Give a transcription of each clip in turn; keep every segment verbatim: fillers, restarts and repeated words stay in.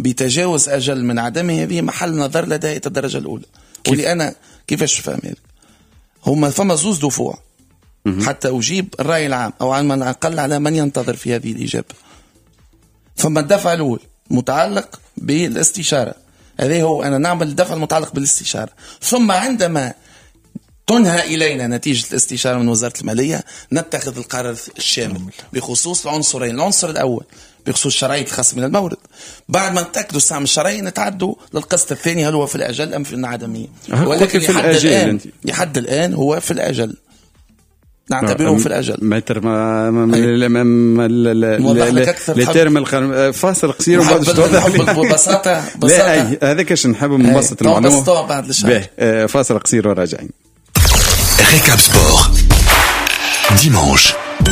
بتجاوز أجل من عدمه، هذه محل نظر لدى هيئة الدرجة الأولى. واللي أنا كيفاش فهم هذا، هما فما زوز دفوع حتى أجيب الرأي العام أو على من أقل على من ينتظر في هذه الإجابة. فما الدفع الأول متعلق بالاستشارة، هذا هو أنا نعمل الدفع المتعلق بالاستشارة. ثم عندما تنهى إلينا نتيجة الاستشارة من وزارة المالية نتخذ القرار الشامل بخصوص العنصرين. العنصر الأول بخصوص شرعية الخصم من المورد، بعد ما نتأكدوا السهم الشرعي نتعدوا للقسط الثاني هل هو في الأجل أم في العدمية. ولكن في لحد الأجل الآن لحد الآن هو في الأجل، نعتبره في الأجل. متر ما ما الترم فاصل قصير وبعد توضح ببساطة لا هذاك اش نحب نبسط المعلومة. فاصل قصير وراجعين. Récap Sport dimanche.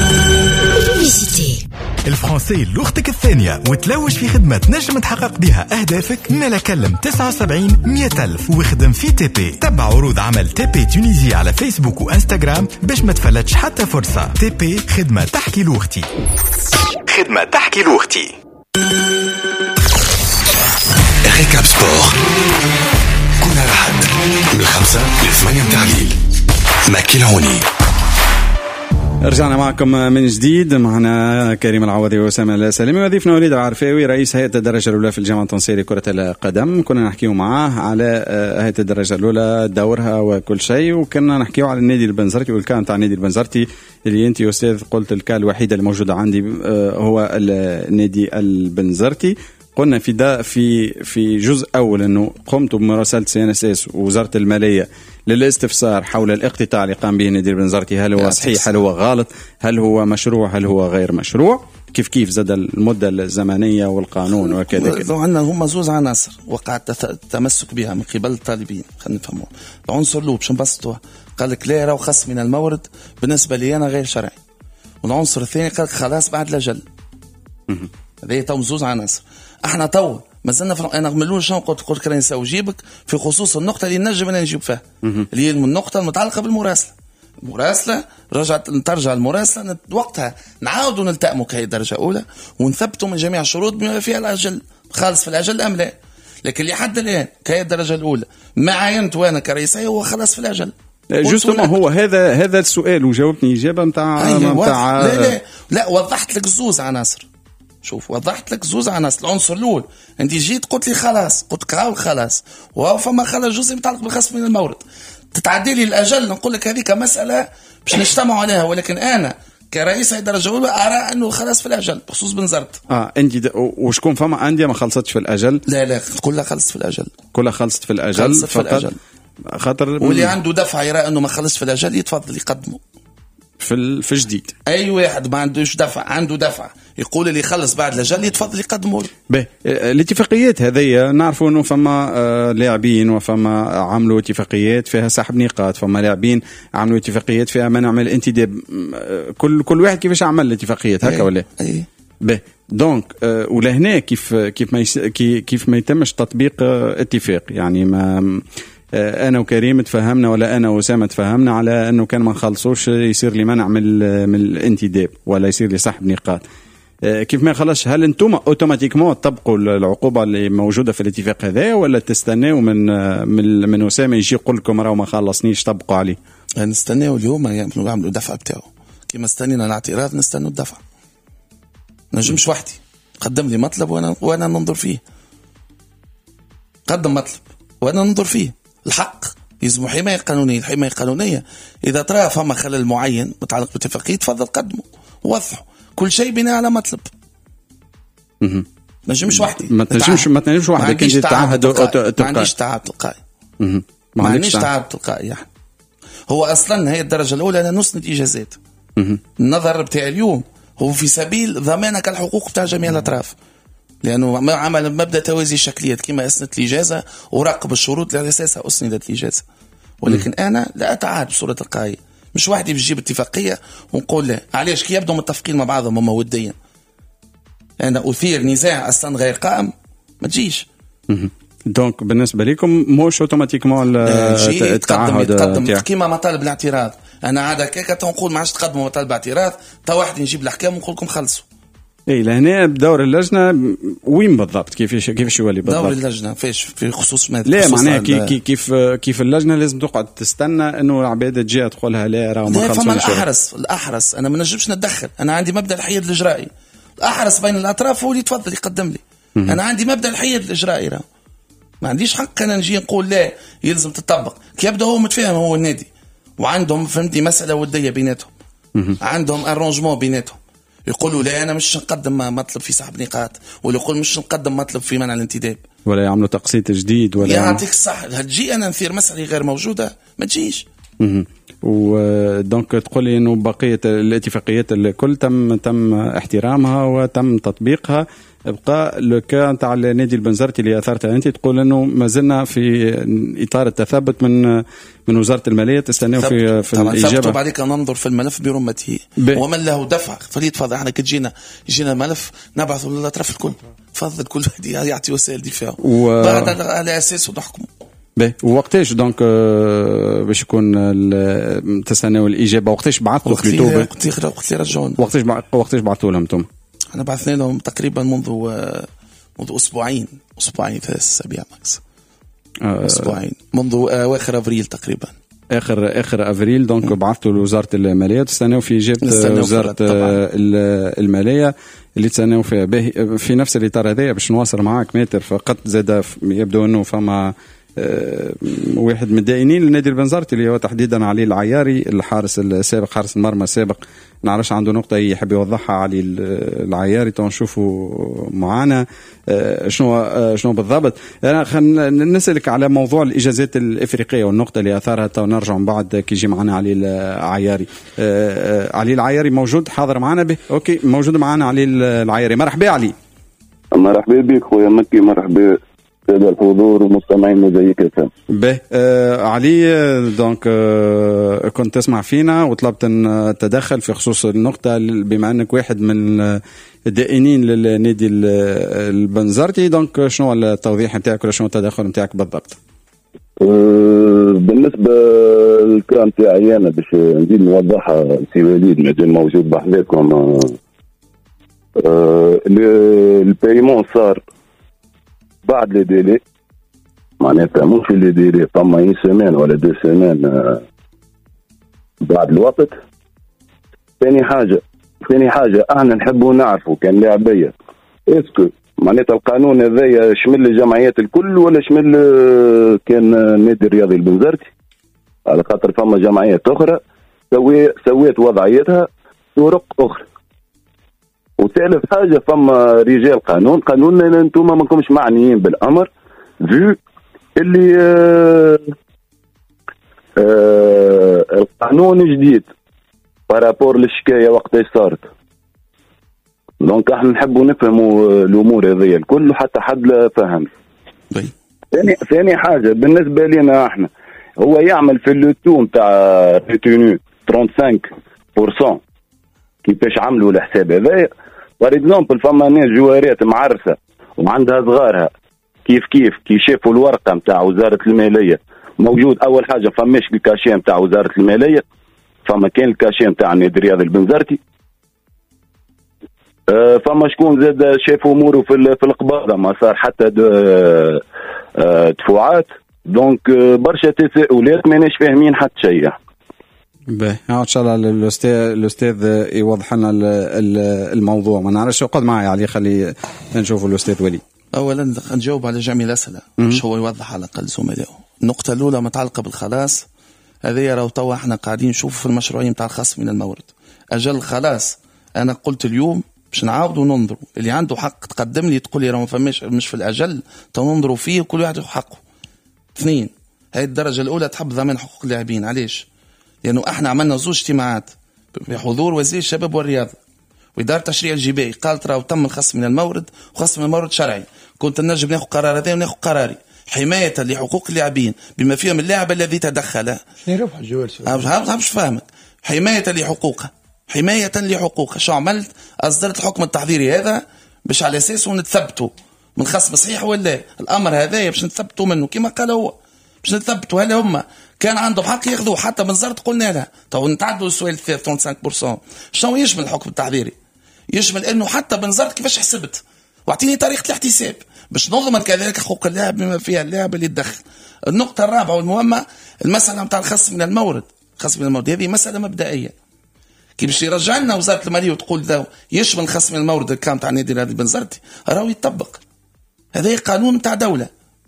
الفرنسي لغتك الثانية وتلوج في خدمة نجم تحقق بها أهدافك. مالا كلم تسعة وسبعين مئة ألف وخدم في تي بي. تبع عروض عمل تي بي تونيزي على فيسبوك وإنستغرام باش ما تفلتش حتى فرصة. تي بي خدمة تحكي لغتي. خدمة تحكي لغتي. Récap Sport كل أحد من خمسة لثمانية متاع الليل. مكي العوني. رجعنا معكم من جديد، معنا كريم العوضي وأسامة السلامي وضيفنا وليد العرفاوي رئيس هيئة الدرجة الأولى في الجامعة التونسية لكرة القدم. كنا نحكيو معاه على هيئة الدرجة الأولى دورها وكل شيء، وكنا نحكيو على النادي البنزرتي والكان تاع النادي البنزرتي اللي أنت أستاذ قلت الكال الوحيدة اللي موجودة عندي هو النادي البنزرتي. قلنا في دا في في جزء أول أنه قمت بمراسلة سي إن إس إس ووزارة المالية للاستفسار حول الاقتطاع اللي قام به نادي البنزرتي، هل هو صحيح، هل هو غلط، هل هو مشروع، هل هو غير مشروع، كيف كيف زاد المدة الزمنية والقانون وكذا. عندنا هم زوز عناصر وقع التمسك بها من قبل الطالبين. خلينا نفهموا العنصر الأول باش نبسطوها، قال لك لا راه خصم من المورد بالنسبة لي أنا غير شرعي، والعنصر الثاني قال لك خلاص بعد الأجل. هذه تو زوز عناصر. احنا تو ما زلنا في انا ملول شنو قلت قلت كرا نساوجيبك في خصوص النقطه اللي نجم انا نجيب فيها اللي هي النقطه المتعلقه بالمراسله. المراسله رجعت ترجع المراسله وقتها نعاودوا نلتئموا كهي درجه اولى ونثبتوا من جميع الشروط بما فيها الاجل خالص في الاجل ام لا. لكن لحد الان كهي الدرجه الاولى ما عينت وانا كرئيسي هو خلاص في الاجل. جوستومون هو هذا هذا السؤال وجاوبني اجابه نتاع نتاع لا لا لا وضحت لك زوز عناصر. شوف وضحت لك زوز عناصر. العنصر الاول انت جيت قلت لي خلاص، قلت كراو خلاص وهو فما خلاص جزء متعلق بالخصم من المورد، تتعدي لي الاجل نقول لك هذيك مساله باش نجتمعوا عليها. ولكن انا كرئيس الدرجه الاولى ارى انه خلاص في الاجل بخصوص بنزرت. اه انت وشكون فما انديه ما خلصتش في الاجل؟ لا لا كلها خلصت في الاجل، كلها خلصت في الاجل خلصت في الاجل. خاطر واللي عنده دفع يرى انه ما خلصش في الاجل يتفضل يقدمه في في جديد. اي واحد ما عندوش دفع عنده دفع يقول اللي يخلص بعد الاجل يتفضل يقدمه. به الاتفاقيات هذه نعرفوا انه فما آه لاعبين وفما عملوا اتفاقيات فيها سحب نقاط، فما لاعبين عملوا اتفاقيات فيها منع من الانتداب. كل كل واحد كيفاش عمل الاتفاقيات هكا ولا اي به دونك آه ولهنا كيف كيف ما يس كيف ما يتمش تطبيق آه اتفاق. يعني ما أنا وكريم تفهمنا ولا أنا وأسامة تفهمنا على أنه كان ما نخلصوش يصير لي منع من من الانتداب ولا يصير لي سحب نقاط. كيف ما يخلصش، هل أنتم أوتوماتيكمون تطبقوا العقوبة اللي موجودة في الاتفاق هذا ولا تستناوا من من من أسامة يجي يقول لكم راه ما خلصنيش طبقوا عليه؟ نستناوا اليوم يعملوا الدفع بتاعه كما استنينا الاعتراض نستنوا الدفع. نجمش وحدي قدم لي مطلب وأنا وأنا ننظر فيه، قدم مطلب وأنا ننظر فيه. الحق يلزم حماية قانونية. الحماية القانونية إذا ترى فما خلل معين متعلق باتفاقية تفضل قدمه ووضحه، كل شيء بناء على مطلب. ما نجمش وحدي ما تنجمش ما تنجمش وحدك كي تتعهد ما عنديش تعهد تلقائي ما عنديش تعهد تلقائي يعني. هو أصلا هي الدرجة الأولى أنا نسند إجازات. النظر بتاع اليوم هو في سبيل ضمانك الحقوق بتاع جميع الأطراف، لأنه عمل مبدأ توازي الشكليات كما أسندت الإجازة وراقب الشروط على أساسها أسندت الإجازة. ولكن م. أنا لا أتعهد بصورة تلقائية، مش واحدي بيجيب اتفاقية ونقول لا علاش كي يبدو متفقين مع بعضهم هم وديا أنا أثير نزاع أصلا غير قائم ما تجيش. دونك بالنسبة لكم موش أوتوماتيكمون التعهد تقدم كيما مطالب الاعتراض. أنا عادة كيكا تنقول ما عادش تقدموا مطالب اعتراض تا واحد نجيب الأحكام ونقول لكم خلصوا اي لهنا بدور اللجنه وين بالضبط؟ كيفاش كيفاش يولي بالضبط دور اللجنه فيش في خصوص ما لا معناها كي كيف كيف اللجنه لازم تقعد تستنى انه العباد تجي تقولها لا راه ما خلصوش. الاحرس الاحرس انا ما نجمش نتدخل، انا عندي مبدا الحياد الاجرائي. الاحرس بين الاطراف هو اللي يتفضل يقدم لي. م- انا عندي مبدا الحياد الاجرائي، راه ما عنديش حق انا نجي نقول لا يلزم تطبق. كي يبدا هو متفاهم هو النادي وعندهم فهمتي مساله وديه بيناتهم، م- عندهم ارونجمون بيناتهم، يقولوا لا انا مش نقدم مطلب في سحب نقاط، ولا يقول مش نقدم مطلب في منع الانتداب، ولا يعملوا تقسيط جديد، ولا يعطيك الصح. هتجي انا نثير مسألة غير موجودة ما تجيش. ودونك تقول لي انه بقيه الاتفاقيات الكل تم تم احترامها وتم تطبيقها. بقى لو كان تاع النادي البنزرتي اللي اثرتها انت، تقول انه ما زلنا في اطار التثبت من من وزاره الماليه، تستناو في في الاجابه. بعد كده ننظر في الملف برمته ومن له دفع فليتفضل. احنا كجينا يجينا ملف نبعثه للاطراف الكل، تفضل كل واحد يعطي وسائل دفاع و... بعد على اساسه نحكم. باهي وقتاش دونك باش يكون تستناو الاجابه؟ وقتاش بعثتوا بلوتو؟ وقت وقت رجعون وقتاش وقتاش بعثتوا لهم انتم؟ احنا بعثنا لهم تقريبا منذ منذ اسبوعين اسبوعين ثلاث اسابيع ماكس. أه اسبوعين منذ اواخر افريل تقريبا، اخر اخر افريل. دونك بعثتوا لوزاره الماليه، تستناو في اجابه وزاره الماليه اللي تستناو فيها. في نفس الاطار هذايا باش نواصل معاك ماتر، فقط زاد يبدو انه فما أه واحد من الدائنين لنادي البنزرتي اللي هو تحديدا علي العياري، الحارس السابق، حارس المرمى السابق. نعرفش عنده نقطة يحب يوضحها علي العياري، تنشوفوا معانا أه شنو أه شنو بالضبط. أنا خلينا نسألك على موضوع الإجازات الإفريقية والنقطة اللي أثارها، ونرجع من بعد كي يجي معنا علي العياري. أه علي العياري موجود حاضر معنا به؟ أوكي موجود معنا علي العياري. مرحبا علي. مرحبا بك خويا مكي، مرحبا سادة الحضور ومستمعين مزيك الفم. به آه علي، دونك آه كنت تسمع فينا وطلبت ان تدخل في خصوص النقطة، بما انك واحد من الدائنين للنادي البنزرتي. دونك شنو التوضيح نتاعك ولا شنو التدخل نتاعك بالضبط؟ آه بالنسبة للكلام تاعي انا باش نزيد نوضحها سي وليد مازال موجود بحذاكم. آه آه البايمون صار بعد لي ديلي، معناتها مش لي ديلي فما اي سيمين ولا دو سيمين بعد الوقت. ثاني حاجه ثاني حاجه احنا نحبوا نعرفوا كان لاعبيه اسكو معناتها القانون هذا شمل الجمعيات الكل ولا شمل كان النادي الرياضي البنزرتي، على خاطر فما جمعيات اخرى سوي سويت وضعيتها طرق اخرى. وثالث حاجه فما رجال قانون قانون انتم ما كنتمش معنيين بالامر فيو اللي آه آه القانون جديد بارابور للشكايه وقتاش صارت. دونك احنا نحبوا نفهموا الامور هذه الكل وحتى حد لا فهم. ثاني ثاني حاجه بالنسبه لنا احنا هو يعمل في اللوتو نتاع ريتوني خمسة وثلاثين بالمئة كيفاش عملوا الحساب هذايا. بار اكزومبل فما ناس جوارات معرسه وعندها صغارها كيف كيف كي شافوا الورقه نتاع وزاره الماليه موجود اول حاجه فماش الكاشيه نتاع وزاره الماليه، فما كان الكاشيه نتاع النادي الرياضي البنزرتي. أه فما شكون زاد شافوا اموره في في القباضه ما صار حتى دفوعات. دونك برشا تساؤلات ماناش فاهمين حتى شيء. باهي ان شاء الله الاستاذ الاستاذ يوضح لنا الموضوع. ما نعرفش اقعد معي علي، خلي نشوفوا الاستاذ وليد. اولا نجاوب على جميع الاسئله مش هو يوضح على الاقل زملائه. النقطه الاولى متعلقه بالخلاص، هذه راهو توا احنا قاعدين نشوف في المشروعيه نتاع الخاص من المورد. اجل خلاص انا قلت اليوم باش نعاودوا ننظروا، اللي عنده حق تقدم لي تقول لي راه ما فماش مش في الاجل تنظروا فيه وكل واحد حقه. اثنين، هاي الدرجه الاولى تحب ضمان حقوق اللاعبين. علاش؟ لانه احنا عملنا زوج اجتماعات بحضور وزير الشباب والرياضه واداره التشريع الجبائي، قالت راه تم الخصم من المورد وخصم من المورد شرعي. كنت نجم ناخذ قرار هذا وناخذ قراري حمايه لحقوق اللاعبين بما فيهم اللاعب الذي تدخل. شنو ربح الجوال؟ مش فاهمك. حمايه لحقوقه حمايه لحقوقه شو عملت؟ اصدرت الحكم التحضيري هذا باش على اساسه نتثبتوا من خصم صحيح ولا الامر هذا باش نثبتوا منه كما قال هو، باش نثبتوا هل هم كان عندهم حق ياخذوه. حتى من زرت قلنا لها تو نتعدوا السؤال الثالث خمسة وثلاثين بالمئة شنو يشمل الحكم التحضيري؟ يشمل انه حتى بنظرت كيفاش حسبت، واعطيني طريقه الاحتساب باش نضمن كذلك حقوق اللاعب بما فيها اللاعب اللي يتدخل. النقطه الرابعه والمهمه المساله نتاع الخصم من المورد. خصم من المورد هذه مساله مبدئيه كي باش يرجع لنا وزاره الماليه وتقول ذا يشمل خصم من المورد الكام تاع النادي الرياضي بنزرتي راهو يطبق. هذا قانون نتاع دوله.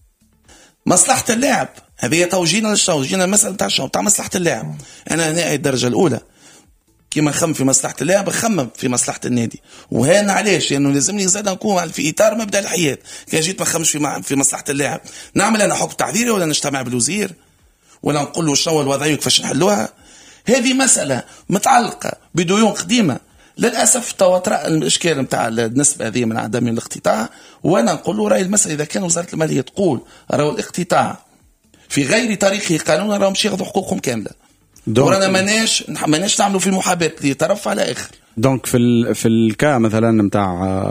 مصلحه اللاعب هذه توجينا للشو جينا المساله نتاع الشو نتاع مصلحه اللاعب. انا هنا الدرجه الاولى كيما نخمم في مصلحه اللاعب نخمم في مصلحه النادي. وهنا علاش؟ لانه يعني لازمني زاد نكون في اطار مبدا الحياه. كي جيت ما نخممش في في مصلحه اللاعب نعمل انا حكم تعذيري ولا نجتمع بالوزير ولا نقول له شنو الوضعيه كيفاش نحلوها. هذه مساله متعلقه بديون قديمه. للاسف توا طرا الاشكال نتاع النسبه هذه من عدم الاقتطاع. وانا نقول له راي المساله اذا كان وزاره الماليه تقول راهو الاقتطاع في غير طريقه قانونا راهم مش ياخذوا حقوقهم كامله. ورانا ماناش ماناش نعملوا في محاباه لطرف على اخر. دونك في ال في الكا مثلا نتاع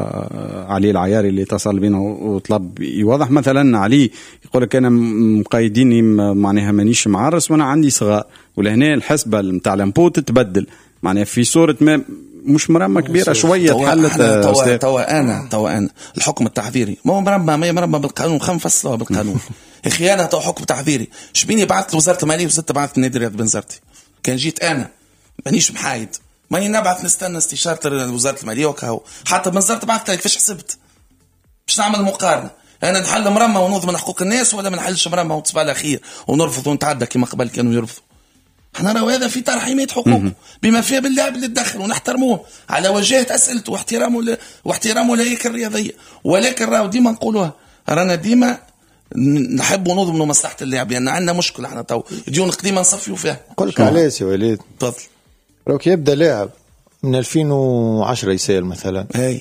علي العياري اللي اتصل بينا وطلب يوضح مثلا علي يقول لك انا مقيديني معناها مانيش معرس وانا عندي صغار ولهنا الحسبه نتاع الامبو تتبدل معناها في صوره ما مش مرمى كبيره شويه تحلت. توا توا انا توا انا الحكم التعذيري ما هو مرمى ما مرمى بالقانون خم فصلوها بالقانون. يا اخي انا تو حكم تعذيري شبيني بعثت لوزاره الماليه وزدت بعثت النادي الرياضي بنزرتي. كان جيت انا مانيش محايد ماني نبعث نستنى استشاره وزاره الماليه وكهو حتى بنزرت بعثت كيفاش حسبت باش نعمل مقارنه. انا نحل مرمى ونضمن حقوق الناس ولا ما نحلش مرمى وتصبح على خير ونرفض ونتعدى كما قبل كانوا يرفضوا. احنا راهو هذا في طرح حمايه حقوقه بما فيها باللاعب اللي تدخل ونحترموه على وجهه اسئلته واحترامه ل... واحترامه لهيك الرياضيه. ولكن راهو ديما نقولوها رانا ديما نحب نضمن مصلحه اللاعب لان يعني عندنا مشكله احنا تو ديون قديمه نصفيو فيها. نقول لك علاش يا وليد تفضل. راك يبدا لاعب من ألفين وعشرة يسال مثلا هاي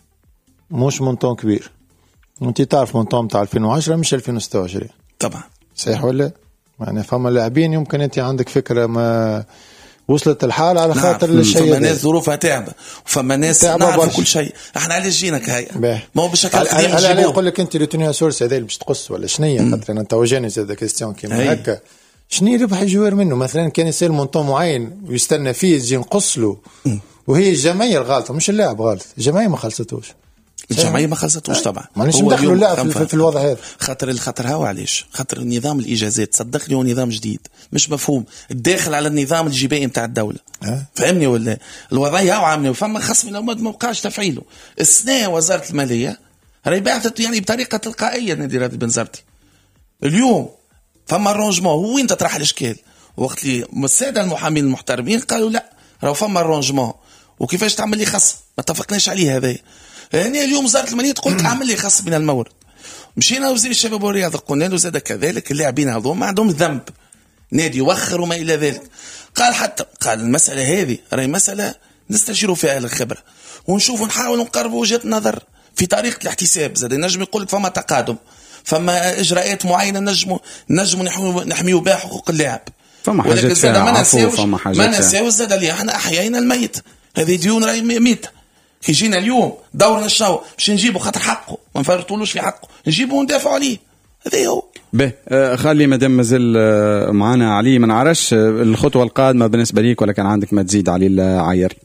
مش مونطون كبير وانت تعرف مونطون تاع ألفين وعشرة مش ألفين وستة وعشرين طبعا صحيح ولا يعني فما لاعبين يمكن انت عندك فكره ما وصلت الحال على خاطر نعم. الشيء فما ناس ظروفها تعبه وفما ناس نعرف كل شيء. احنا علاش جيناك هاي ما هو بشكل قديم انا انا نقول لك انت اللي تنيها سورس هذا اللي باش تقص ولا شنية خاطر انت وجاني زاد كيستيون كيما هكا شنو ربح الجوار منه مثلا كان يصير مونطون معين ويستنى فيه يجي نقص له وهي الجماهير غلطه مش اللاعب غلط الجماهير ما خلصتوش الجمعيه ما خلصتوش طبعا مانيش ندخلوا اللاعب في, في الوضع هذا خاطر الخطر هاو علاش خاطر النظام الاجازات صدقني هو نظام جديد مش مفهوم الداخل على النظام الجبائي نتاع الدوله أه؟ فهمني ولا الوضعيه هاو عامله فما خصم لو ما بقاش تفعيله. السنه وزاره الماليه راهي بعثت يعني بطريقه تلقائيه نادي رياضي بنزرتي اليوم فما الرونجمون هو وين تطرح الاشكال وقت اللي الساده المحامين المحترمين قالوا لا راهو فما الرونجمون وكيفاش تعمل لي خصم ما اتفقناش عليه هذا يعني اليوم وزاره الماليه تقول لك اعمل لي خصم من المورد. مشينا وزير الشباب والرياضه قلنا له زاد كذلك اللاعبين هذو ما عندهم ذنب نادي يوخر وما الى ذلك. قال حتى قال المساله هذه راهي مساله نستشيروا فيها اهل الخبره ونشوفوا نحاول نقربوا وجهه نظر في طريقه الاحتساب. زاد نجم يقول لك فما تقادم فما اجراءات معينه نجموا نجموا نحميوا بها حقوق اللاعب فما حاجات فيها عفو فما حاجات ما نساوش زاد اللي احنا احيينا الميت هذه ديون راهي ميته. كي جينا اليوم دورنا الشو باش نجيبوا خاطر حقه ما نفرطولوش في حقه نجيبوا وندافعوا عليه هذا هو. به آه خلي مادام مازال آه معنا علي ما نعرفش آه الخطوه القادمه بالنسبه ليك ولا كان عندك ما تزيد علي العياري؟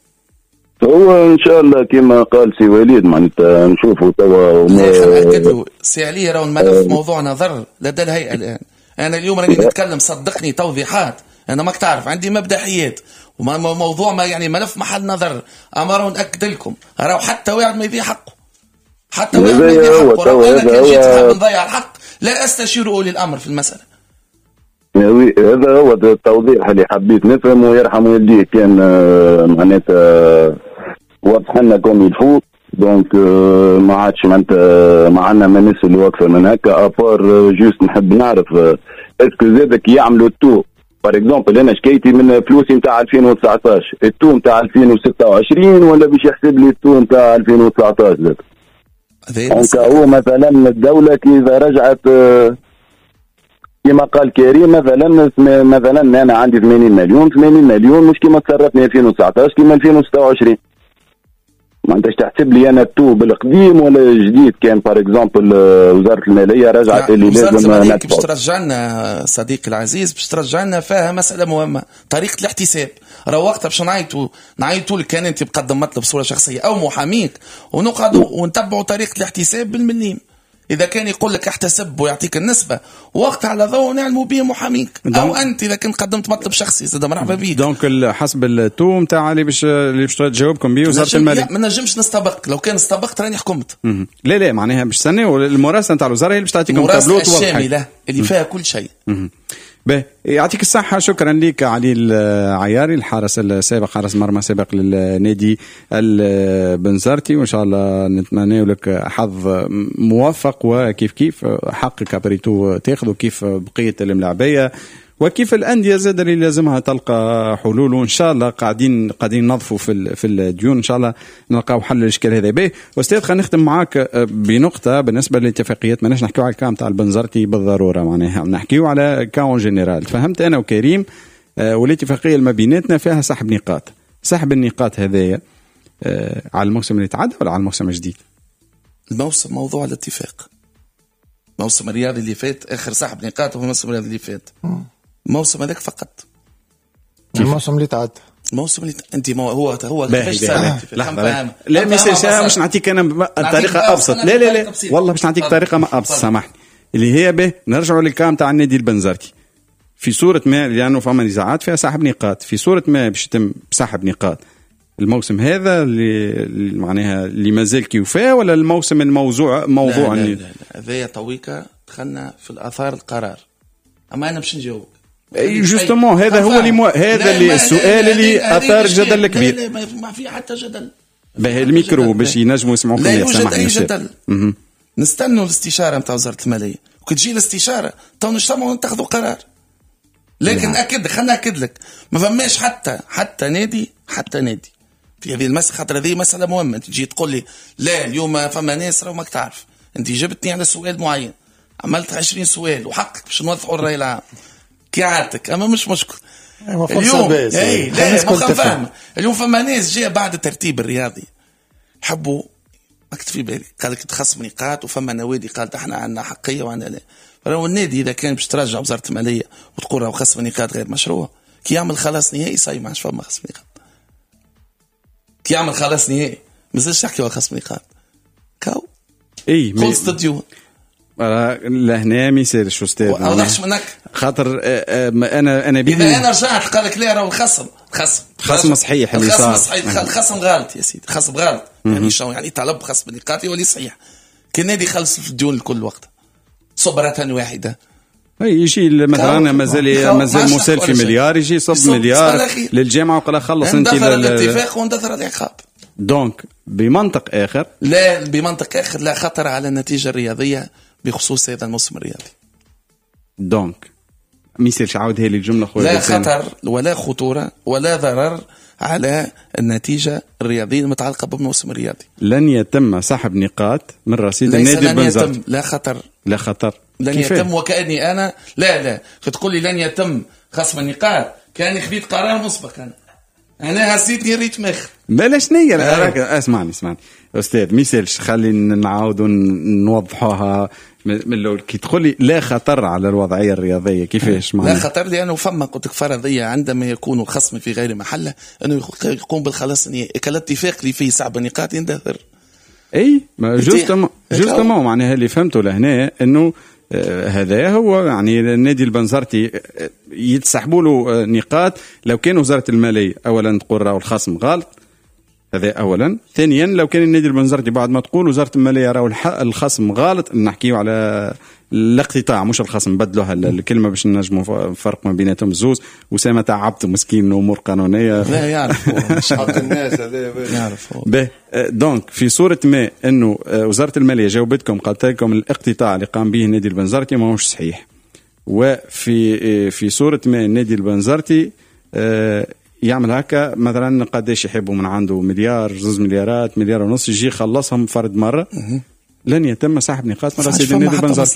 هو ان شاء الله كما قال سي وليد معناتها نشوفوا توا ناكد سي علي راهو الملف موضوع نظر لدى الهيئه الان. انا اليوم راني نتكلم صدقني توضيحات انا ماك تعرف عندي مبدا حياد وموضوع ما يعني ملف محل نظر امر ناكد لكم راهو حتى واحد ما يضيع حقه حتى واحد ما يضيع حقه راهو انا كان جيت حاب نضيع الحق لا استشير اولي الامر في المساله. هذا هو التوضيح اللي حبيت نفهم ويرحم والديه كان معناتها واضح لنا كوم يلفو دونك ما عادش معناتها ما عندنا ما نسألوا اكثر من هكا ابار جوست نحب نعرف اسكو زادك يعملوا التو بار اكزومبل انا شكيتي من فلوسي نتاع ألفين وتسعطاش التو نتاع ألفين وستة وعشرين ولا باش يحسب لي التو نتاع ألفين وتسعطاش زاد دونك هو مثلا الدوله كي اذا رجعت كما قال كريم مثلا مثلا انا عندي ثمانين مليون ثمانين مليون مش كما تصرفني ألفين وتسعطاش كما ألفين وستة وعشرين ما انتش تحسب لي انا تو بالقديم ولا جديد؟ كان بار اكزومبل وزاره الماليه رجعت اللي لازم ندفع باش ترجع لنا صديقي العزيز، باش ترجع لنا فيها مساله مهمه، طريقه الاحتساب. راه وقتها باش نعيطوا نعيطوا لك كان انت مقدم مطلب بصوره شخصيه او محاميك، ونقعدوا ونتبعوا طريقه الاحتساب بالمليم. اذا كان يقول لك احتسب ويعطيك النسبه، وقت على ضوء نعلموا به محاميك، او انت اذا كنت قدمت مطلب شخصي زاد مرحبا بيك. دونك حسب التو نتاع اللي باش اللي باش تجاوبكم به وزاره الماليه. ما نجمش نستبق، لو كان استبقت راني حكمت. لا لا معناها باش تستناو المراسله نتاع الوزاره هي اللي باش تعطيكم تابلوت الشامله اللي فيها كل شيء. باهي يعطيك الصحة. شكرا لك علي العياري الحارس السابق، حارس مرمى سابق للنادي البنزرتي، وإن شاء الله نتمنى لك حظ موفق، وكيف كيف حقك بريتو تاخذه كيف بقية الملاعبية وكيف الأندية زاد اللي لازمها تلقى حلول. وإن شاء الله قاعدين قاعدين نظفوا في في الديون، إن شاء الله نلقاو حل للإشكال هذا. باهي أستاذ خلينا نختم معاك بنقطة بالنسبة للاتفاقيات. ماناش نحكيو على الكام تاع البنزرتي بالضرورة، معناها نحكيو على كاون جنرال. فهمت أنا وكريم والاتفاقية اللي ما بيناتنا فيها سحب نقاط. سحب النقاط هذايا على الموسم اللي تعدى ولا على الموسم الجديد؟ الموسم موضوع الاتفاق. الموسم الرياضي اللي فات آخر سحب نقاط هو الموسم الرياضي اللي فات. الموسم هذاك فقط. الموسم اللي تعدى الموسم اللي انت مو هو هو كيفاش سالت لحظه لا ميساج مش نعطيك انا بطريقه ابسط. لا لا لا والله باش نعطيك طريقه ما ابسط، سامحني. اللي هي به نرجعوا للكام تاع النادي البنزرتي في صوره ما، لانه فما نزاعات فيها سحب نقاط، في صوره ما باش يتم سحب نقاط الموسم هذا اللي معناها اللي مازال كيوفاه، ولا الموسم الموضوع موضوع لا لا لا هذايا طويكه دخلنا في الاثار القرار. اما انا باش نجاوب اي جوستومون هذا هو اللي مو... هذا اللي السؤال اللي اثار جدل كبير. لا لا ما في حتى جدل. باهي الميكرو باش ينجموا يسمعوكم. لا يوجد اي جدل. نستنوا الاستشاره نتاع وزاره الماليه، وكتجي الاستشاره تو نجتمعوا ونتخذوا قرار. لكن اكد خلينا ناكد لك ما فماش حتى حتى نادي حتى نادي في هذه المسألة، خاطر هذه مسألة مهمة. تجي تقول لي لا اليوم فما ناس راهو ماك تعرف، انت جبتني على سؤال معين عملت عشرين سؤال وحقك باش نوضحوا الرأي العام كي عادتك، اما مش مشكل. اليوم اي لا ما فاهم. اليوم فما ناس جاء بعد الترتيب الرياضي حبوا اكتب في بالي قال لك تخصم نقاط، وفما نوادي قالت احنا عندنا حقية وعندنا لا. راهو النادي اذا كان باش ترجع وزارة المالية وتقول راهو خصم نقاط غير مشروع، كي يعمل خلاص نهائي صاي ما عادش فما خصم نقاط. كي يعمل خلاص نهائي مازالش تحكي على خصم نقاط كاو اي خلصت الديون. لهنا ما يصيرش استاذ، اوضحش منك خاطر انا انا بيدي اذا انا رجعت قال لك لا راهو الخصم خصم خصم صحيح اللي صار. الخصم صحيح الخصم غلط يا سيدي، خصم غلط. يعني شنو يعني طلب خصم نقاطي ولي صحيح. كان نادي يخلص في الديون لكل وقت صبرة واحدة. اي يجي مثلا مازال مازال مسال في مليار، يجي صب مليار للجامعه وقال خلص انت الاتفاق واندثر العقاب. دونك بمنطق اخر لا بمنطق اخر لا خطر على النتيجه الرياضيه بخصوص هذا الموسم الرياضي. دونك ما يصيرش عاود هذه الجمله خويا. لا خطر ولا خطوره ولا ضرر على النتيجه الرياضيه المتعلقه بالموسم الرياضي. لن يتم سحب نقاط من رصيد النادي البنزرتي. لا خطر لا خطر لن كيفين؟ يتم وكأني أنا لا لا تقول لي لن يتم خصم النقاط كأني خذيت قرار مسبق. أنا أنا هسيتني ريت مخ بلاش نية. لا اسمعني اسمعني أستاذ ميسالش خلينا نعاودوا نوضحوها من الأول. كي تقول لي لا خطر على الوضعية الرياضية كيفاش معناها؟ لا خطر لأنه فما قلت لك فرضية عندما يكون الخصم في غير محله أنه يقوم بالخلاص النهائي كالاتفاق اللي فيه سحب النقاط يندثر. اي جوستومون جوستومون معناها اللي فهمته لهنا انه آه هذا هو يعني النادي البنزرتي آه يتسحبوا له آه نقاط لو كان وزارة المالية اولا تقول راهو الخصم غلط، هذا اولا. ثانيا لو كان النادي البنزرتي بعد ما تقول وزارة المالية راهو الخصم غلط، نحكيو على الاقتطاع مش الخصم، بدلوها الكلمه باش نجموا فرق ما بيناتهم الزوز. وسامة تعبت مسكين امور قانونيه لا يعرف مش حق الناس هذا يعرف. به دونك في صوره ما انه وزاره الماليه جاوبتكم قالت لكم الاقتطاع اللي قام به النادي البنزرتي ما هوش صحيح، وفي في صوره ما النادي البنزرتي يعمل هكا مثلا قداش يحبوا من عنده مليار زوز مليارات مليار ونص يجي يخلصهم فرد مره، لن يتم سحب نقاط من رصيد النادي البنزرتي.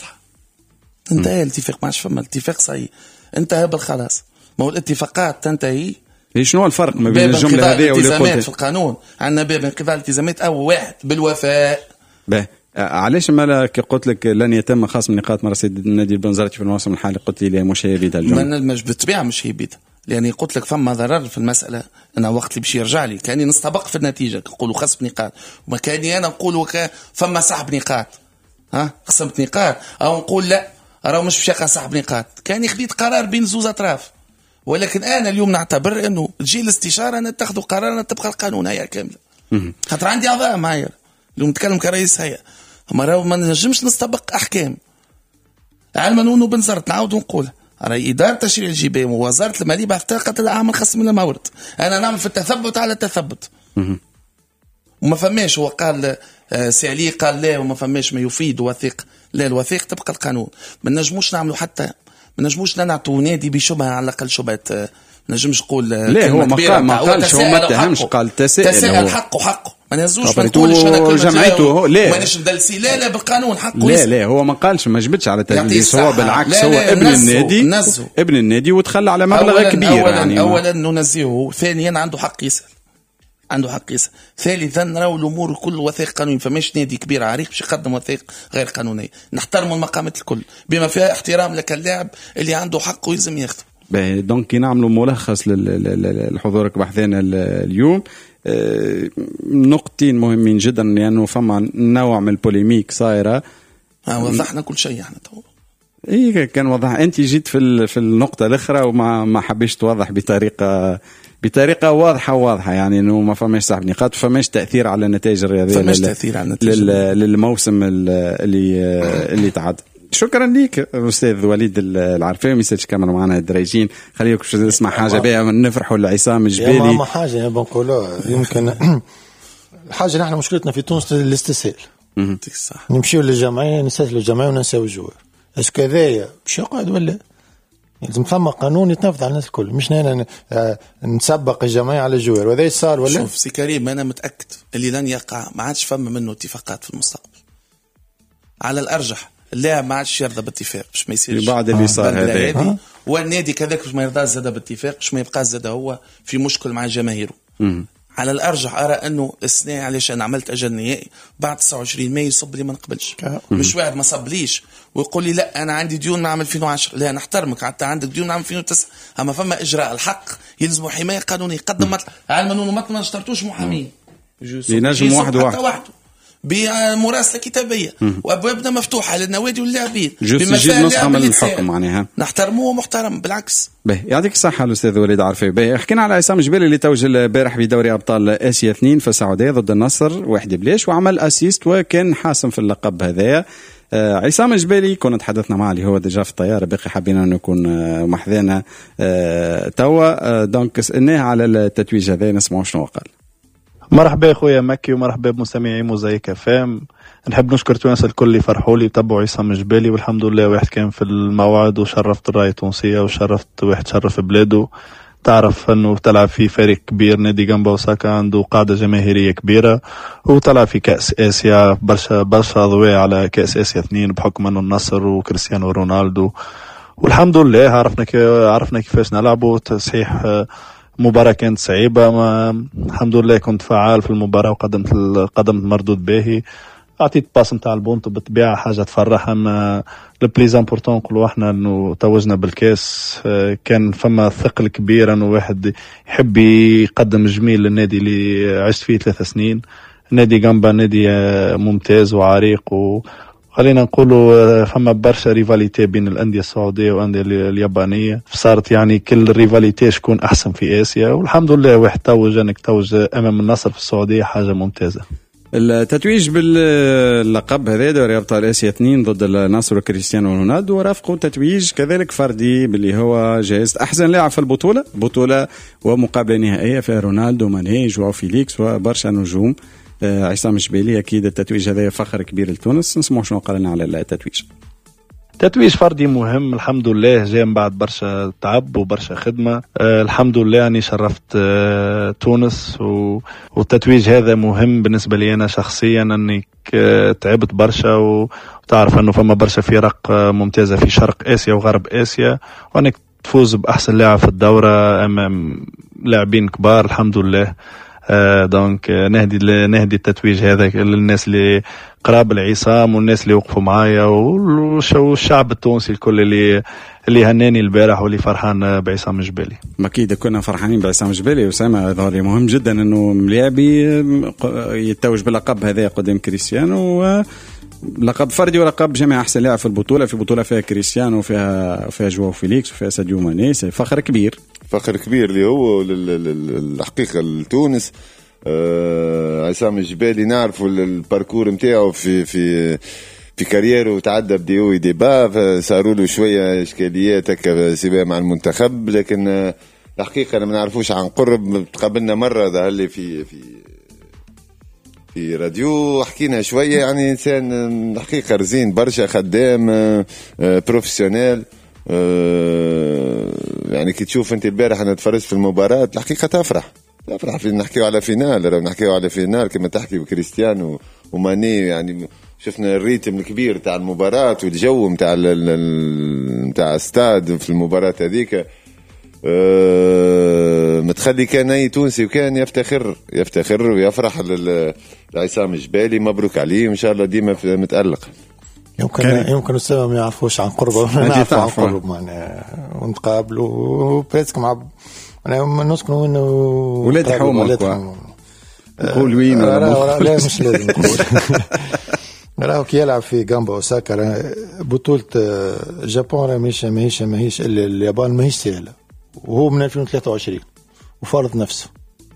انتهى الاتفاق، ما عادش فما الاتفاق صحيح انتهى بالخلاص. ما هو الاتفاقات تنتهي شنو الفرق ما بين الجمله هذه واللي قلت في القانون؟ عندنا باب انقضاء الالتزامات او واحد بالوفاء. باهي علاش ما كي قلت لك لن يتم خصم نقاط مرصد النادي البنزرتي في الموسم الحالي قلت لي مش هي بيدها الجمله؟ مش بالطبيعه مش هي بيدها، لاني قلت لك فما ضرر في المساله. انا وقت اللي باش يرجع لي كاني نستبق في النتيجه نقولوا خصم نقاط، وما كاني انا نقولوا فما سحب نقاط ها خصمت نقاط، او نقول لا راه مش باش يقع سحب نقاط، كاني خديت قرار بين زوز اطراف. ولكن انا اليوم نعتبر انه تجي الاستشاره انا تاخذوا قرار تبقى القانون هيا كامله، خاطر عندي اعضاء معايا اليوم نتكلم كرئيس هيا، اما راهو ما نجمش نستبق احكام. علما انه بنزرت نعاود ونقول راهي اداره تشريع الجبايه ووزاره الماليه بعد طاقه العام خصم من المورد، انا نعمل في التثبت على التثبت. وما فماش هو قال سي علي قال لا وما فماش ما يفيد وثيق، لا الوثيق تبقى القانون. ما نجموش نعملوا حتى ما نجموش نعطوا نادي بشبهه على الاقل شبهه، ما نجمش نقول لا هو ما قال ما قالش هو ما اتهمش قال تساءل تساءل حقه حقه ما نهزوش ما نقولش انا كلمه جمعيته لا مانيش مدلسي لا لا بالقانون حقه لا لا هو ما قالش ما جبتش على تدليس هو بالعكس هو ابن النادي نزو. ابن النادي وتخلى على مبلغ أولاً كبير أولاً يعني اولا ننزهه، ثانيا عنده حق يسال عنده حق يسال، ثالثا راهو الامور كل وثائق قانوني، فماش نادي كبير عريق باش يقدم وثائق غير قانونيه. نحترموا المقامات الكل بما فيها احترام لك اللاعب اللي عنده حقه يلزم ياخذه. دونك نعملوا ملخص لحضورك بحثنا اليوم. نقطتين مهمين جدا لانه فما نوع من البوليميك صايره. وضحنا كل شيء احنا تو اي كان وضح. انت جيت في في النقطه الاخرى وما ما حبيش توضح بطريقه بطريقه واضحه واضحه يعني انه ما فماش سحب نقاط، فماش تاثير على النتائج الرياضيه، فماش تاثير على النتائج للموسم اللي اللي تعد. شكرا ليك استاذ وليد العرفاوي، ميساج كاميرا معنا الدريجين. خليك باش نسمع حاجه بها نفرحوا لعصام الجبالي. ما حاجه بنقولوا يمكن الحاجه نحن مشكلتنا في تونس الاستسهال. صح نمشيو للجمعيه نستسهلوا الجمعيه وننساو الجوار. اش كذايا باش يقعد ولا لازم ثم قانون يتنفذ على الناس الكل، مش هنا نسبق الجمعيه على الجوار وهذا صار ولا. شوف سي كريم انا متاكد اللي لن يقع ما عادش فما منه اتفاقات في المستقبل. على الارجح اللاعب ما عادش يرضى باتفاق باش ما يصيرش بعد اللي صار هذا، والنادي كذاك باش ما يرضاش زاد باتفاق باش ما يبقى زاد هو في مشكل مع جماهيره. على الارجح ارى انه السنه علاش انا عملت اجل نهائي بعد تسعة وعشرين مايو يصب لي ما نقبلش. مش واحد ما صبليش ويقول لي لا انا عندي ديون نعمل ألفين وعشرة، لا نحترمك حتى عندك ديون نعمل ألفين وتسعة، اما فما اجراء الحق يلزم حمايه قانونيه. قدم مطلب علما انه ما اشترطوش محامين ينجم واحد واحد بمراسله كتابيه وابوابنا مفتوحه للنوادي واللاعبين بما فيها نسخه من الحكم معناها نحترموه محترم بالعكس. باهي يعطيك الصحه الاستاذ وليد عرفاوي. باهي حكينا على عصام الجبالي اللي توج البارح بدوري ابطال اسيا اثنين في السعوديه ضد النصر واحد بلاش وعمل اسيست وكان حاسم في اللقب هذايا. آه عصام الجبالي كنا تحدثنا معه اللي هو ديجا في الطياره باقي حابين انه يكون آه محذانا آه توا آه دونك سالناه على التتويج هذا نسمعوا شنو قال. مرحبا اخويا مكي ومرحبا بمستمعي موزايك فام. نحب نشكر تونس الكل اللي فرحوا لي تبعوا عصام الجبالي، والحمد لله واحد كان في الموعد وشرفت الراية التونسية وشرفت واحد شرف بلاده. تعرف انه تلعب في فريق كبير نادي جنبا وساكا عنده قاعدة جماهيرية كبيرة وطلع في كأس آسيا برشا برشا ضوء على كأس آسيا اثنين بحكم انه النصر وكريستيانو رونالدو، والحمد لله عرفنا كي عرفنا كيفاش نلعبوا. صحيح مباراة كانت صعيبة ما الحمد لله كنت فعال في المباراة وقدمت قدمت مردود باهي، اعطيت باس نتاع البونت بالطبيعة حاجة تفرح. اما البليز امبورطون نقولوا احنا انه توجنا بالكاس، كان فما ثقل كبير انه واحد يحب يقدم جميل للنادي اللي عشت فيه ثلاث سنين. نادي جنبا نادي ممتاز وعريق و خلينا نقولوا فما برشا ريفاليتي بين الأندية السعودية والأندية اليابانية، صارت يعني كل ريفاليتي شكون أحسن في آسيا، والحمد لله واحد توج أنك توج أمام النصر في السعودية حاجة ممتازة. التتويج باللقب هذا دوري أبطال آسيا اثنين ضد النصر وكريستيانو رونالدو ورافقوا تتويج كذلك فردي باللي هو جائزة أحسن لاعب في البطولة، بطولة ومقابلة نهائية فيها رونالدو ماني جواو فيليكس وبرشا نجوم. عصام الجبالي أكيد التتويج هذا فخر كبير لتونس. نسمع شنو قال لنا على التتويج. تتويج فردي مهم الحمد لله، جاء من بعد برشا تعب وبرشا خدمة. أه الحمد لله يعني شرفت أه تونس و... والتتويج هذا مهم بالنسبة لي أنا شخصيا، أنك أه تعبت برشا و... وتعرف أنه فما برشا فرق ممتازة في شرق آسيا وغرب آسيا، وأنك تفوز بأحسن لاعب في الدورة أمام لاعبين كبار الحمد لله. آه دونك نهدي نهدي التتويج هذا للناس اللي قراب العصام والناس اللي وقفوا معايا والشعب التونسي الكل اللي اللي هناني البارح واللي فرحان بعصام الجبالي. أكيد كنا فرحانين بعصام الجبالي. وسامع ظهري مهم جدا إنه ملاعبي يتوج باللقب هذا قدام كريستيانو، لقب فردي ولقب جميع أحسن لاعب في البطولة، في بطولة فيها كريستيانو وفيها فيها جواو فيليكس وفيها ساديو ماني. فخر كبير، فخر كبير اللي هو الحقيقة لتونس. آه عصام الجبالي نعرفوا الباركور متاعه في في في كاريره، تعدى بديو ديبا صاروا له شويه اشكاليات هكا سواء مع المنتخب، لكن آه الحقيقه انا ما نعرفوش عن قرب. تقابلنا مره ظهر لي في في في راديو حكينا شويه، يعني انسان الحقيقه رزين برشا، خدام آه آه بروفيسيونيل. آه يعني كي تشوف انت البارح انا تفرجت في المباراه الحقيقه تفرح تفرح في نحكيو على فينال، لو نحكيو على فينال كما تحكي بكريستيانو وماني، يعني شفنا الريتم الكبير تاع المباراة والجو متاع متاع استاد في المباراة هذيك. أه متخلي كان اي تونسي وكان يفتخر يفتخر ويفرح لعصام الجبالي. مبروك عليه وان شاء الله ديما متألق. يمكن كان يمكن السبب ما يعرفوش عن قربه، ما نعرف عن قرب معنا ونتقابلوا بريسك مع انا نسكنوا انه ولاد حومه نقول وين لا لا مش لازم نقول. راهو كي يلعب في جامبا اوساكا بطولة جابون راه ماهيش ماهيش ماهيش اليابان ماهيش سهلة، وهو من ألفين وثلاثة وعشرين وفارض نفسه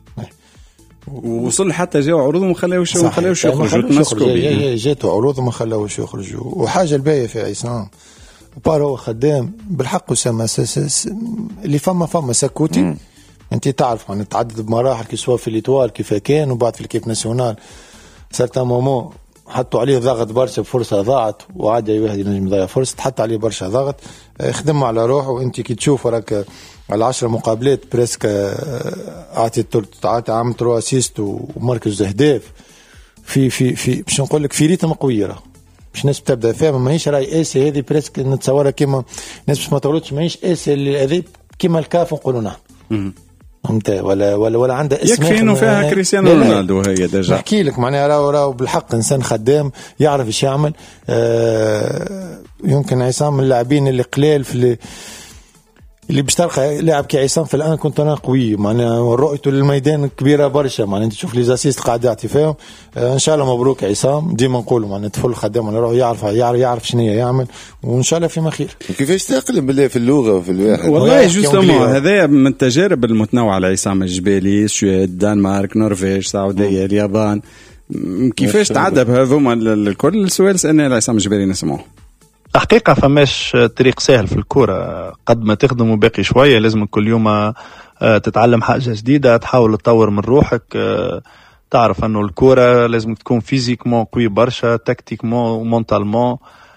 ووصل حتى جاوا عروض وما خلاوش ما خلاوش يخرجوا تمسكوا جاتوا عروض وما خلاوش يخرجوا. وحاجة الباقية في عصام بار هو خدام بالحق وسما اللي فما فما سكوتي. انت تعرف يعني تعدد بمراحل كي سوا في الإيطوال كيف كان وبعد في الكيب ناسيونال سالتا مومو حطوا عليه ضغط برشا بفرصة ضاعت، وعاد أي واحد ينجم يضيع فرصة تحط عليه برشا ضغط. خدم على روحه، وانت كي تشوف راك على عشرة مقابلات بريسك اعطي اعطي عام ترو اسيست ومركز اهداف في في في باش نقول لك في ريتم قوي. راه مش ناس بتبدا فيها ماهيش راي اسي هذه بريسك نتصورها كيما ناس باش ما تغلطش ماهيش اسي اللي هذه كيما الكاف نقولوا نحن فهمت ولا ولا ولا عنده اسم يكفي انه فيها كريستيانو رونالدو. هي ديجا نحكي لك معناها راهو راهو بالحق انسان خدام يعرف ايش يعمل. آه يمكن عصام من اللاعبين اللي قليل في اللي اللي باش تلقى لاعب كي عصام في الان كنت انا قوي معناها رؤيته للميدان كبيره برشا. معناها انت تشوف لي زاسيست قاعد يعطي فيهم. آه ان شاء الله مبروك عصام، ديما نقولوا معناها طفل خدام ولا روح يعرف يعرف يعرف شنو يعمل، وان شاء الله فيما خير. كيفاش تقلب بالله في اللغه وفي الواحد والله جوستومون هذا من التجارب المتنوعه لعصام الجبالي. السويد، الدنمارك، نرويج، السعوديه، اليابان، كيفاش تعدى بهذوما الكل؟ السؤال سالناه لعصام الجبالي نسمعه. حقيقة فماش طريق سهل في الكرة، قد ما تخدم باقي شوية لازم كل يوم تتعلم حاجة جديدة، تحاول تطور من روحك. تعرف أنه الكرة لازم تكون فيزيكمون قوي برشا، تكتيكمون ومونتالمون.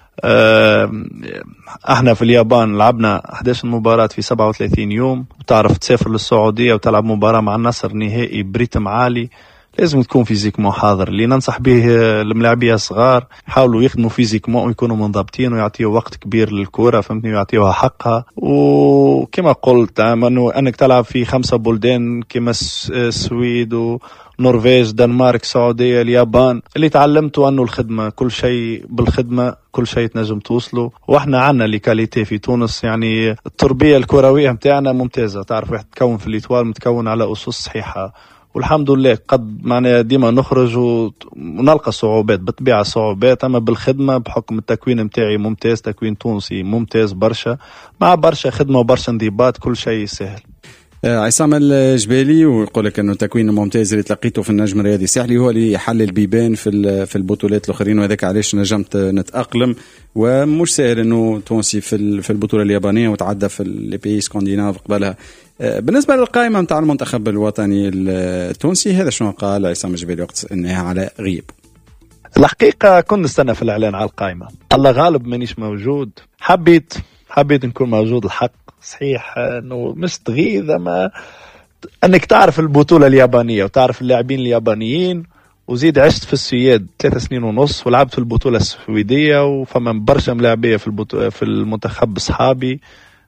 احنا في اليابان لعبنا أحد عشر مباراة في سبعة وثلاثين يوم، وتعرف تسافر للسعودية وتلعب مباراة مع النصر نهائي بريتم عالي. لازم تكون فيزيكمون حاضر. اللي ننصح به الملاعبيه الصغار يحاولوا يخدموا فيزيكمون ويكونوا منضبطين ويعطيوا وقت كبير للكره فهمتني، ويعطيوها حقها. وكما قلت انه انك تلعب في خمسه بلدان كما السويد ونرويج، دنمارك، السعوديه، اليابان، اللي تعلمته انه الخدمه كل شيء بالخدمه، كل شيء تنجم توصله. واحنا عندنا لي كاليتي في تونس، يعني التربيه الكرويه نتاعنا ممتازه. تعرف واحد تكون في الإيطوال متكون على اسس صحيحه، والحمد لله قد معنا ديما نخرج ونلقى صعوبات بالطبيعة صعوبات، أما بالخدمة بحكم التكوين متاعي ممتاز، تكوين تونسي ممتاز برشا، مع برشا خدمة وبرشا انضباط كل شيء سهل. عصام الجبالي ويقول لك انه تكوين ممتاز اللي تلقيته في النجم الرياضي الساحلي هو اللي يحل البيبان في في البطولات الاخرين، وهذاك علاش نجمت نتاقلم. ومش سهل انه تونسي في في البطوله اليابانيه وتعدى في لي بي سكانديناف قبلها. بالنسبه للقائمه نتاع المنتخب الوطني التونسي، هذا شنو قال عصام الجبالي وقت انها على غيب؟ الحقيقه كنت نستنى في الاعلان على القائمه، الله غالب مانيش موجود. حبيت حبيت نكون موجود. الحق صحيح انه مش تغيظ، اما انك تعرف البطوله اليابانيه وتعرف اللاعبين اليابانيين، وزيد عشت في السويد ثلاث سنين ونص ولعبت في البطوله السويديه، وفما برشا ملاعبيه في البطوله في المنتخب اصحابي.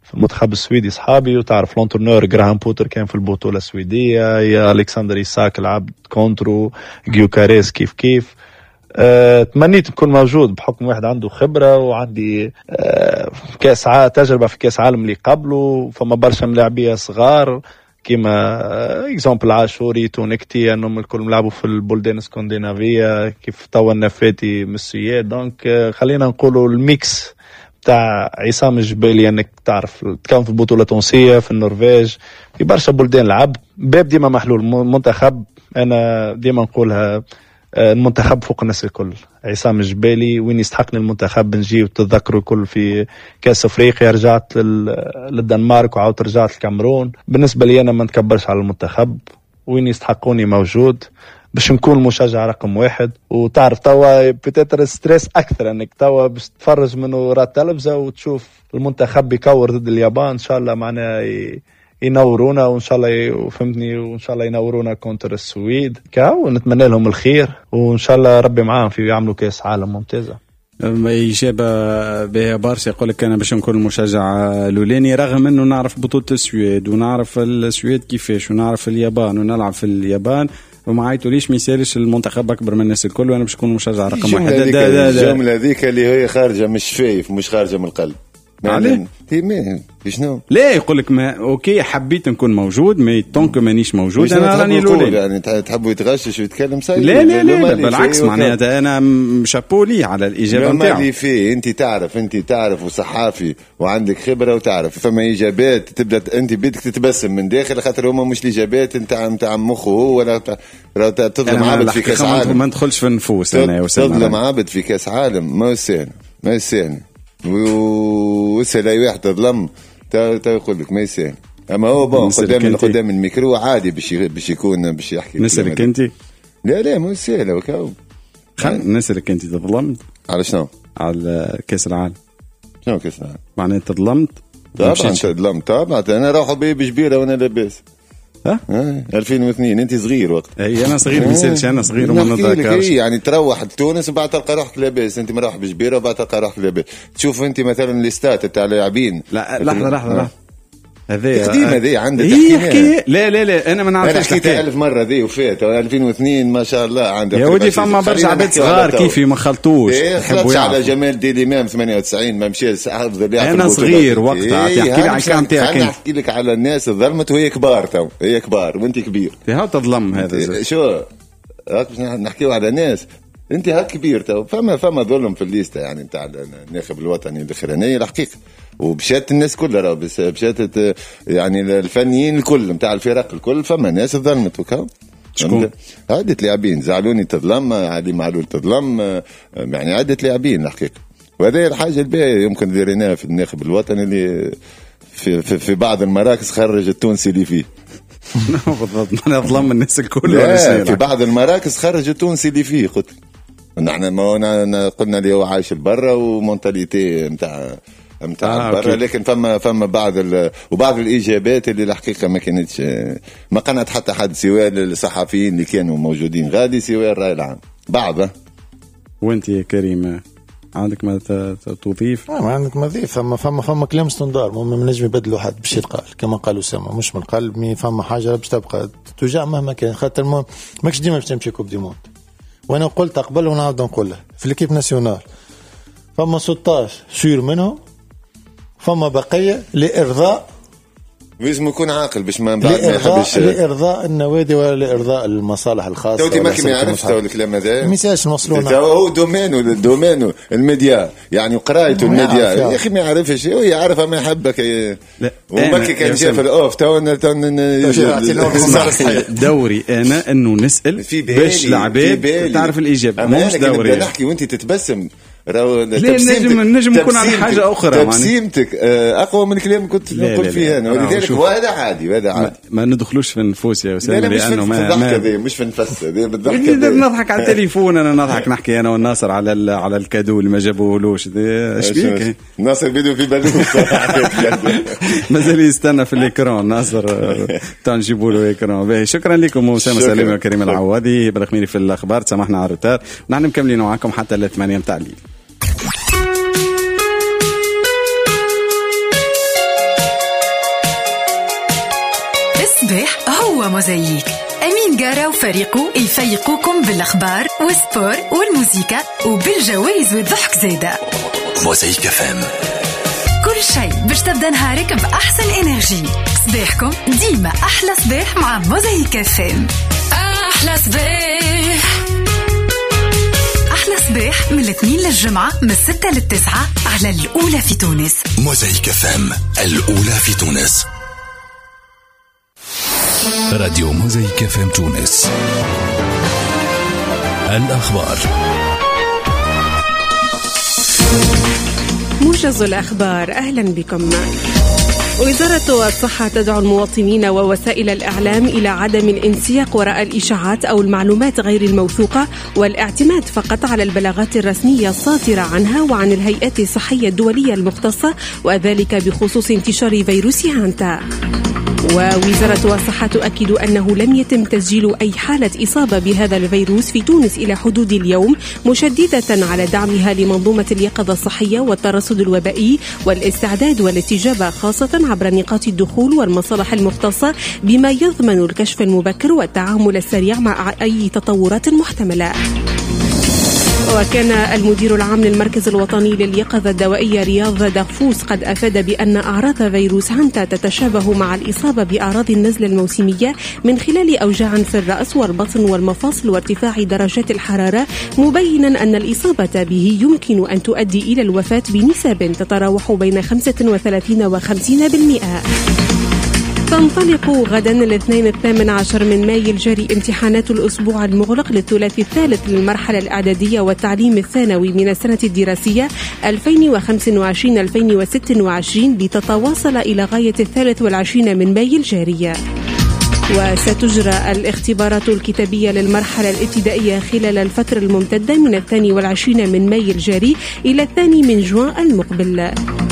في المنتخب السويدي صحابي، وتعرف لونترنور جراهام بوتر كان في البطولة السويدية، يا ألكسندر إيساك لعب كونترو، جيوكاريس كيف كيف. أه تمنيت نكون موجود بحكم واحد عنده خبرة وعندي أه كاس عالم، تجربة في كاس عالم اللي قبله، فما برشا ملاعبية صغار كيما اكزامبل عاشوري تونكتي انهم الكل ملعبوا في البلدان الاسكندنافية كيف توا النفاتي مسيات. دونك خلينا نقولوا الميكس تاع عصام الجبالي انك تعرف تكون في البطولة التونسية في النرويج في برشا بلدان لعب باب ديما محلول. منتخب انا ديما نقولها المنتخب فوق الناس الكل. عصام الجبالي وين يستحقني المنتخب بنجي وتذكروا الكل في كاس افريقيا رجعت للدنمارك وعاودت رجعت الكاميرون. بالنسبه لي انا ما نكبرش على المنتخب وين يستحقوني موجود باش نكون مشجع رقم واحد. وتعرف توا بتاتر ستريس اكثر انك توا باش تتفرج من وراء التلفزه وتشوف المنتخب يكور ضد اليابان. ان شاء الله معنا ينورونا وان شاء الله فهمتني وان شاء الله ينورونا كونتر السويد كاو ونتمنى لهم الخير وان شاء الله ربي معاهم في يعملوا كاس عالم ممتازه. إجابة بها بارسي يقول لك أنا باش نكون مشجع لولاني رغم أنه نعرف بطولة السويد ونعرف السويد كيفاش ونعرف اليابان ونلعب في اليابان وما عيطوليش ما يسالش المنتخب أكبر من الناس الكل وأنا باش نكون مشجع رقم واحد. الجملة ذيك اللي هي خارجة مش فايف مش خارجة من القلب. عليه شنو لا يقول لك ما اوكي حبيت نكون موجود ما طونك مانيش موجود انا راني لولي يعني تحبوا يتغشش ويتكلم ساي. لا لا لا, لا بالعكس معناتها انا شابو لي على الاجابه نتاعو. ما في انت تعرف انت تعرف وصحافي وعندك خبره وتعرف فما اجابات تبدا انت بدك تتبسم من داخل خاطر هما مش الاجابات نتاع نتاع مخه هو ولا تظلم عبد في كاس عالم. ما ندخلش في النفوس انا يا اسامه. تظلم عبد في كاس عالم ما يسال ما يسال وسأل أي واحد تظلم تا تا يقول لك ما يسال. أما هو بون قدام قدام الميكرو عادي باش باش يكون باش يحكي. نسألك أنت؟ لا لا ما يسال وكاو. خل نسألك أنت تظلمت على شنو؟ على كأس العالم. شنو كأس العالم؟ معناه تظلمت؟ طبعا تظلمت طبعا. أنا راح بي بجبيرة وأنا لاباس. ها؟ آه. ألفين واثنين أنت صغير وقت. أي أنا صغير مثالش أنا صغير وما نتذكرش. يعني تروح لتونس وبعد تلقى روحك لاباس. أنت مروح بجبيرة وبعد تلقى روحك لاباس. تشوف أنت مثلا الاستات تاع لاعبين. لا لحظة لحظة لحظة. هذه قديمة ذي عندك تحكي. لا لا لا أنا ما نعرفش. أنا حكيت ألف مرة ذي وفات ألفين واثنين ما شاء الله عندك. يا ودي فما برشا عباد صغار كيفي ما خلطوش. يحبوا على جمال دي الإمام ثمانية وتسعين ما مشي حافظ اللي أنا صغير وقتها تحكي لي على كام تاعك. أنا أحكي لك على الناس الظلمت وهي كبار تو هي كبار وأنت كبير. ها تظلم هذا. شو نحكيو على ناس انت هاك كبير تو فما فما ظلم في الليسته يعني نتاع الناخب الوطني الاخرانيه الحقيقه وبشات الناس كلها راه بشات يعني الفنيين الكل نتاع الفرق الكل فما ناس ظلمت وكا. شكون؟ عدة لاعبين زعلوني تظلم علي معلول تظلم يعني عدة لاعبين الحقيقه. وهذه الحاجه الباهيه يمكن ديريناها في الناخب الوطني اللي في, في, في بعض المراكز خرج التونسي اللي فيه. بالضبط ما نظلم الناس الكل. في بعض المراكز خرج التونسي اللي فيه قلت نحن ما قلنا اللي هو عايش البرا ومنتاليتي نتاع نتاع آه برا. لكن فما فما بعض وبعض الاجابات اللي الحقيقه ما كانتش ما قنعت حتى حد سواء الصحفيين اللي كانوا موجودين غادي سواء الراي العام بعض. وانت يا كريم عندك ما تضيف؟ اه ما عندك ما تضيف. فما فما فما كلام ستاندار ما نجم يبدلوا حد باش يتقال كما قالوا سما مش من القلب. مي فما حاجه باش تبقى توجع مهما كان خاطر ما ماكش ديما باش تمشي كوب دي موند. وانا قلت قبل ونعاود نقولها في الكيب ناسيونال فما ستة عشر سير منهم فما بقيه لارضاء لازم يكون عاقل باش ما بعد ما يحبش لارضاء النوادي ولا لارضاء المصالح الخاصه. توتي ما كي يعرفش تو الكلام هذا ما يسالش نوصلونا هو دومينو الدومينو الميديا يعني قرايته الميديا يا اخي ما يعرفش هو يعرف ما يحبك ومكي كان جاء في الاوف تو دوري انا انه نسال باش العباد تعرف الاجابه مش دوري نحكي وانت تتبسم راهو نجم نجم يكون على حاجه اخرى تبسيمتك اقوى من الكلام كنت نقول فيه انا ولذلك وهذا عادي وهذا عادي ما ندخلوش في النفوس يا اسامه لانه ما ما مش في النفس هذه بالضحك نضحك على التليفون انا نضحك نحكي انا والناصر على على الكادو اللي ما جابوهولوش ايش بيك ناصر فيديو في بالوس مازال يستنى في الاكران ناصر تنجيبوا له اكران باهي. شكرا لكم اسامه سليم وكريم العوادي بالخميري في الاخبار سامحنا على الروتار نحن مكملين معكم حتى ل ثمانية متاع الليل. موزايك. أمين جارة وفريقه يفيقوكم بالأخبار والسبور والموسيقى وبالجوائز والضحك زيادة. موزايك فام، كل شيء باش تبدا نهارك بأحسن إنرجي. صباحكم ديما أحلى صباح مع موزايك فام. أحلى صباح، أحلى صباح من الاثنين للجمعة من الستة للتسعة على الأولى في تونس. موزايك فام الأولى في تونس. راديو موزايك فام تونس. الأخبار. موجز الأخبار، أهلا بكم. وزارة الصحة تدعو المواطنين ووسائل الإعلام إلى عدم الانسياق وراء الإشاعات أو المعلومات غير الموثوقة والاعتماد فقط على البلاغات الرسمية الصادرة عنها وعن الهيئات الصحية الدولية المختصة، وذلك بخصوص انتشار فيروس هانتا. ووزارة الصحة تؤكد أنه لم يتم تسجيل أي حالة إصابة بهذا الفيروس في تونس إلى حدود اليوم، مشددة على دعمها لمنظومة اليقظة الصحية والترصد الوبائي والاستعداد والاستجابة، خاصة عبر نقاط الدخول والمصالح المختصة، بما يضمن الكشف المبكر والتعامل السريع مع أي تطورات محتملة. وكان المدير العام للمركز الوطني لليقظة الدوائية رياض دغفوس قد أفاد بأن أعراض فيروس هانتا تتشابه مع الإصابة بأعراض النزلة الموسمية من خلال أوجاع في الرأس والبطن والمفاصل وارتفاع درجات الحرارة، مبينا أن الإصابة به يمكن أن تؤدي إلى الوفاة بنسب تتراوح بين خمسة وثلاثين وخمسين بالمئة. تنطلق غدا الاثنين الثامن عشر من مايو الجاري امتحانات الأسبوع المغلق للثلاث الثالث للمرحلة الإعدادية والتعليم الثانوي من السنة الدراسية ألفين وخمسة وعشرين ألفين وستة وعشرين لتتواصل إلى غاية الثالث والعشرين من مايو الجارية. وستجرى الاختبارات الكتابية للمرحلة الابتدائية خلال الفترة الممتدة من الثاني والعشرين من مايو الجاري إلى الثاني من جوان المقبل.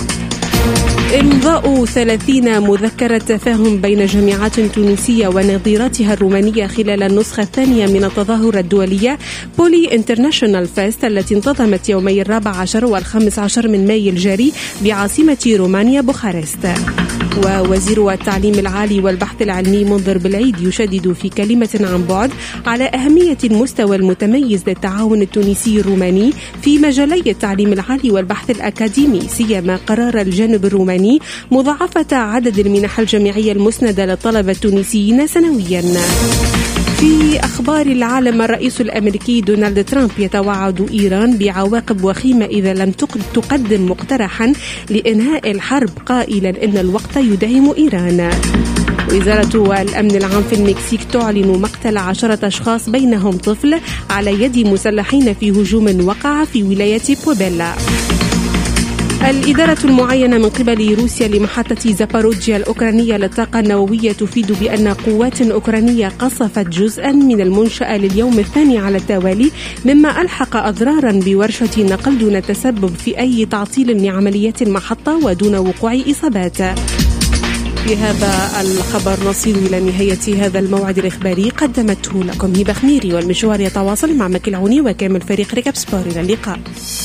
إمضاء ثلاثين مذكرة تفاهم بين جامعات تونسية ونظيراتها الرومانية خلال النسخة الثانية من التظاهرة الدولية بولي انترناشونال فيست التي انتظمت يومي الرابع عشر والخامس عشر من مايو الجاري بعاصمة رومانيا بوخارست. ووزير التعليم العالي والبحث العلمي منذر بالعيد يشدد في كلمة عن بعد على أهمية المستوى المتميز للتعاون التونسي الروماني في مجالي التعليم العالي والبحث الأكاديمي، سيما قرار الجانب الروماني مضاعفة عدد المنح الجامعية المسندة للطلبة التونسيين سنويا. في أخبار العالم، الرئيس الأمريكي دونالد ترامب يتوعد إيران بعواقب وخيمة إذا لم تقدم مقترحا لإنهاء الحرب، قائلا إن الوقت يدعم إيران. وزارة الأمن العام في المكسيك تعلن مقتل عشرة أشخاص بينهم طفل على يد مسلحين في هجوم وقع في ولاية بوبيلا. الإدارة المعينة من قبل روسيا لمحطة زاباروجيا الأوكرانية للطاقة النووية تفيد بأن قوات أوكرانية قصفت جزءا من المنشأة لليوم الثاني على التوالي، مما ألحق أضرارا بورشة نقل دون تسبب في أي تعطيل لعمليات المحطة ودون وقوع إصابات. بهذا الخبر نصل إلى نهاية هذا الموعد الإخباري، قدمته لكم هبة خميري، والمشوار يتواصل مع مكيلعوني وكامل فريق ريكاب سبور. إلى اللقاء.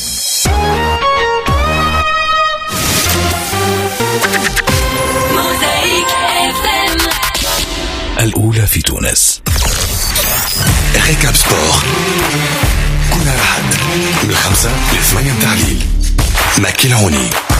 الأولى في تونس. ريكاب سبور كل أحد من الخمسة للثمانية متاع الليل. مكيلعوني.